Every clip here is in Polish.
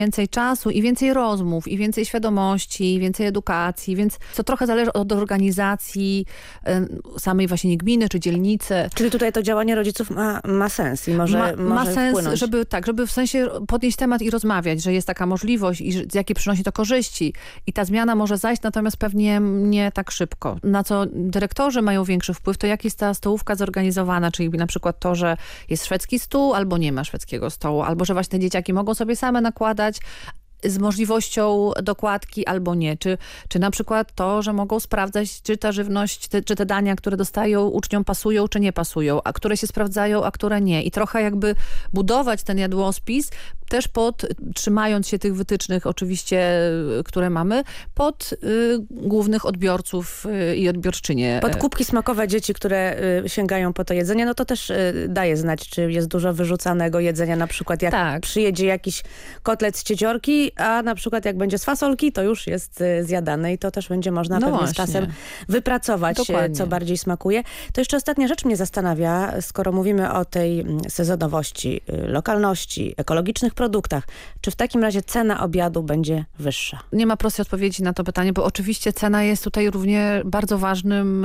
więcej czasu i więcej rozmów, i więcej świadomości, i więcej edukacji, więc to trochę zależy od organizacji samej właśnie gminy czy dzielnicy. Czyli tutaj to działanie rodziców ma sens i może sens, wpłynąć. żeby w sensie podnieść temat i rozmawiać, że jest taka możliwość i z jakie przynosi to korzyści. I ta zmiana może zajść, natomiast pewnie nie tak szybko. Na co dyrektorzy mają większy wpływ, to jak jest ta stołówka zorganizowana, czyli na przykład to, że jest szwedzki stół albo nie ma szwedzkiego stołu, albo że właśnie dzieciaki mogą sobie same nakładać z możliwością dokładki albo nie. Czy na przykład to, że mogą sprawdzać, czy ta żywność, czy te dania, które dostają uczniom pasują, czy nie pasują, a które się sprawdzają, a które nie. I trochę jakby budować ten jadłospis też trzymając się tych wytycznych oczywiście, które mamy, pod głównych odbiorców i odbiorczynie. Pod kubki smakowe dzieci, które sięgają po to jedzenie, no to też daje znać, czy jest dużo wyrzucanego jedzenia, na przykład jak przyjedzie jakiś kotlet z cieciorki, a na przykład jak będzie z fasolki, to już jest zjadane i to też będzie można pewnie z czasem wypracować, co bardziej smakuje. To jeszcze ostatnia rzecz mnie zastanawia, skoro mówimy o tej sezonowości, lokalności, ekologicznych produktach. Czy w takim razie cena obiadu będzie wyższa? Nie ma prostej odpowiedzi na to pytanie, bo oczywiście cena jest tutaj równie bardzo ważnym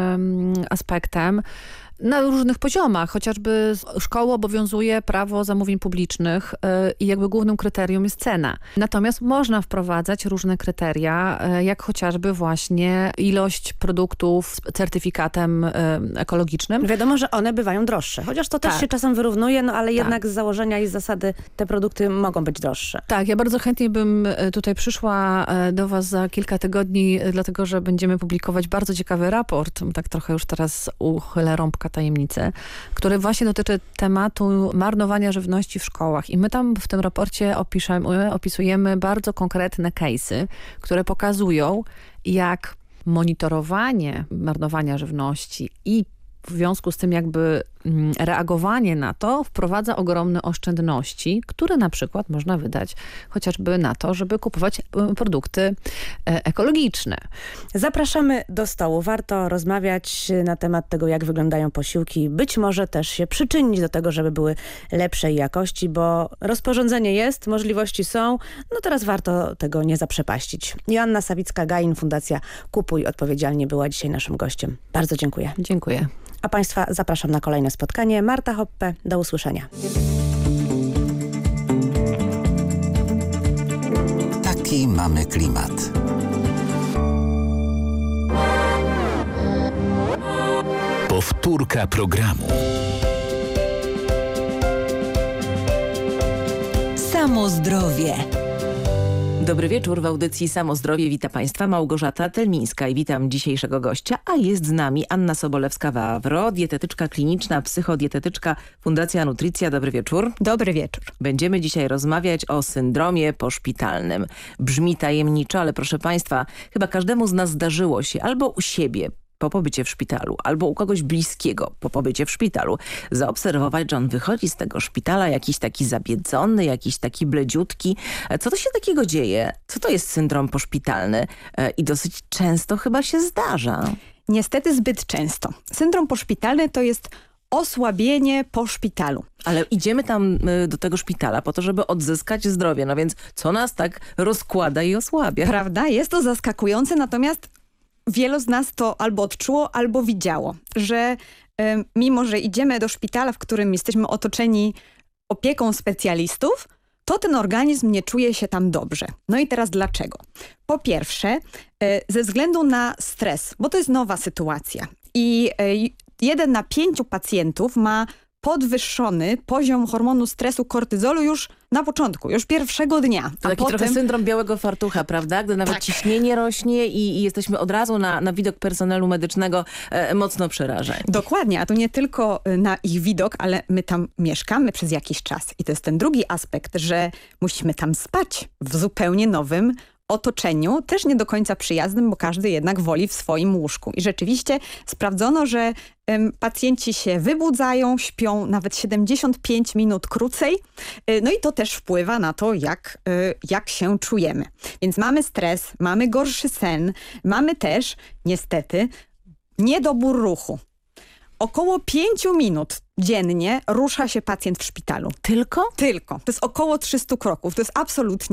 aspektem. Na różnych poziomach, chociażby szkoły obowiązuje prawo zamówień publicznych i jakby głównym kryterium jest cena. Natomiast można wprowadzać różne kryteria, jak chociażby właśnie ilość produktów z certyfikatem ekologicznym. Wiadomo, że one bywają droższe, chociaż to też się czasem wyrównuje, no ale jednak z założenia i z zasady te produkty mogą być droższe. Tak, ja bardzo chętnie bym tutaj przyszła do was za kilka tygodni, dlatego że będziemy publikować bardzo ciekawy raport, tak trochę już teraz uchylę rąbka tajemnicy, który właśnie dotyczy tematu marnowania żywności w szkołach. I my tam w tym raporcie opisujemy bardzo konkretne case'y, które pokazują, jak monitorowanie marnowania żywności i w związku z tym jakby reagowanie na to wprowadza ogromne oszczędności, które na przykład można wydać chociażby na to, żeby kupować produkty ekologiczne. Zapraszamy do stołu. Warto rozmawiać na temat tego, jak wyglądają posiłki. Być może też się przyczynić do tego, żeby były lepszej jakości, bo rozporządzenie jest, możliwości są. No teraz warto tego nie zaprzepaścić. Joanna Sawicka-Gain, Fundacja Kupuj Odpowiedzialnie była dzisiaj naszym gościem. Bardzo dziękuję. Dziękuję. A Państwa zapraszam na kolejne spotkanie. Marta Hoppe, do usłyszenia. Taki mamy klimat. Powtórka programu. Samo zdrowie. Dobry wieczór, w audycji Samo Zdrowie wita Państwa Małgorzata Telmińska i witam dzisiejszego gościa, a jest z nami Anna Sobolewska-Wawro, dietetyczka kliniczna, psychodietetyczka Fundacja Nutricja. Dobry wieczór. Dobry wieczór. Będziemy dzisiaj rozmawiać o syndromie poszpitalnym. Brzmi tajemniczo, ale proszę Państwa, chyba każdemu z nas zdarzyło się albo u siebie po pobycie w szpitalu, albo u kogoś bliskiego po pobycie w szpitalu, zaobserwować, że on wychodzi z tego szpitala jakiś taki zabiedzony, jakiś taki bledziutki. Co to się takiego dzieje? Co to jest syndrom poszpitalny? I dosyć często chyba się zdarza. Niestety zbyt często. Syndrom poszpitalny to jest osłabienie po szpitalu. Ale idziemy tam do tego szpitala po to, żeby odzyskać zdrowie. No więc co nas tak rozkłada i osłabia? Prawda? Jest to zaskakujące, natomiast wielu z nas to albo odczuło, albo widziało, że mimo, że idziemy do szpitala, w którym jesteśmy otoczeni opieką specjalistów, to ten organizm nie czuje się tam dobrze. No i teraz dlaczego? Po pierwsze, ze względu na stres, bo to jest nowa sytuacja. I 1 na 5 pacjentów ma podwyższony poziom hormonu stresu kortyzolu już na początku, już pierwszego dnia. To taki trochę syndrom białego fartucha, prawda? Gdy nawet ciśnienie rośnie i jesteśmy od razu na widok personelu medycznego mocno przerażeni. Dokładnie, a to nie tylko na ich widok, ale my tam mieszkamy przez jakiś czas. I to jest ten drugi aspekt, że musimy tam spać w zupełnie nowym otoczeniu, też nie do końca przyjaznym, bo każdy jednak woli w swoim łóżku. I rzeczywiście sprawdzono, że pacjenci się wybudzają, śpią nawet 75 minut krócej. No i to też wpływa na to, jak się czujemy. Więc mamy stres, mamy gorszy sen, mamy też niestety niedobór ruchu. Około 5 minut dziennie rusza się pacjent w szpitalu. Tylko? Tylko. To jest około 300 kroków. To jest absolutnie